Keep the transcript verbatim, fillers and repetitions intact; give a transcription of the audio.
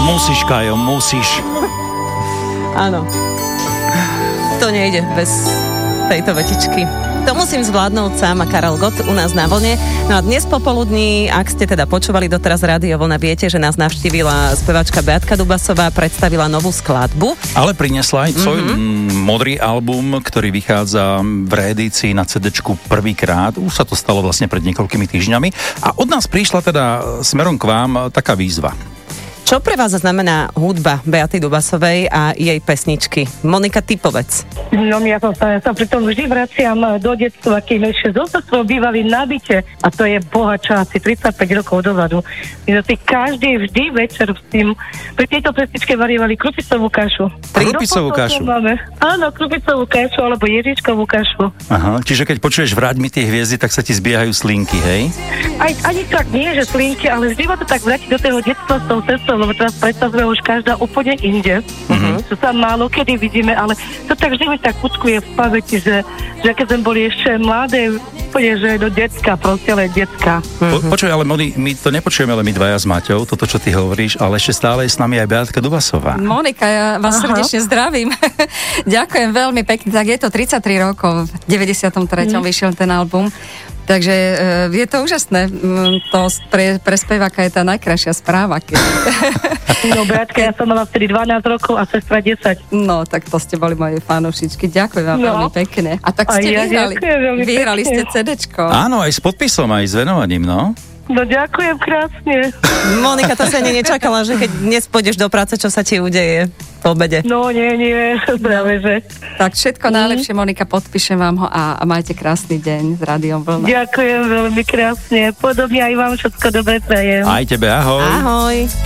Musíš, Kajo, musíš. Áno. To nejde bez tejto vetičky. To musím zvládnuť sám a Karel Gott u nás na vlne. No a dnes popoludní, ak ste teda počúvali doteraz Rádio Vlna, viete, že nás navštívila speváčka Beatka Dubasová, predstavila novú skladbu. Ale priniesla aj svoj mm-hmm. modrý album, ktorý vychádza v reedícii na cé déčku prvýkrát. Už sa to stalo vlastne pred niekoľkými týždňami. A od nás prišla teda smerom k vám taká výzva. Čo pre vás znamená hudba Beaty Dubasovej a jej pesničky? Monika, ty povedz. No ja som sa, ja sa pri tom vždy vraciam do detstva, kým ešte so sestrou bývali na byte, a to je bohača asi tridsaťpäť rokov dozadu. My sme si každý vždy večer s tým pri tejto pesničke varievali krupicovú kašu. Krupicovú kašu? Máme. Áno, krupicovú kašu alebo ježičkovú kašu. Aha, čiže keď počuješ Vráť mi tie hviezdy, tak sa ti zbiehajú slinky, hej? Aj, ani tak nie, že slinky, ale vždy ma to tak vráti do toho detstva s tou sestrou, lebo teraz predstavuje už každá úplne inde. Uh-huh. To sa málo kedy vidíme, ale to tak vždy mi tak kutkuje v pamäti, že, že keď sme boli ešte mladé, úplne, že do decka, proste len decka. Uh-huh. Po, počuj, ale Moni, my to nepočujeme len my dvaja s Maťou, toto, čo ty hovoríš, ale ešte stále je s nami aj Beatka Dubasová. Monika, ja vás Aha. srdečne zdravím. Ďakujem veľmi pekne. Tak je to tridsaťtri rokov, v deväťdesiatom treťom Uh-huh. vyšiel ten album. Takže je to úžasné. To pre, pre speváka je tá najkrajšia správa. Keď... No, Beatka, ja som mala vtedy dvanásť rokov a sestra desať. No, tak to ste boli moje fanúšičky. Ďakujem vám no. veľmi pekne. A tak ste ja vyhrali. Vyhrali ste cé déčko. Áno, aj s podpisom, aj s venovaním, no. No, ďakujem krásne. Monika, to sa ani nečakala, že keď dnes pôjdeš do práce, čo sa ti udeje po obede. No, nie, nie, práve že. Tak všetko mm. najlepšie, Monika, podpíšem vám ho a, a majte krásny deň s Rádiom Vlna. Ďakujem veľmi krásne. Podobne aj vám všetko dobré prajem. Aj tebe, ahoj. Ahoj.